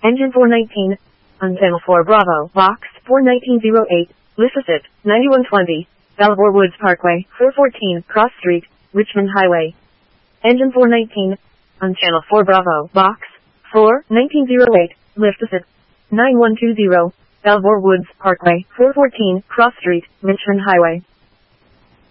Engine 419, on Channel 4 Bravo, Box 41908, Lissasit, 9120, Bellevore Woods Parkway, 414, Cross Street, Richmond Highway. Engine 419, on Channel 4 Bravo, Box 41908, Lissasit, 9120, Bellevore Woods Parkway, 414, Cross Street, Richmond Highway.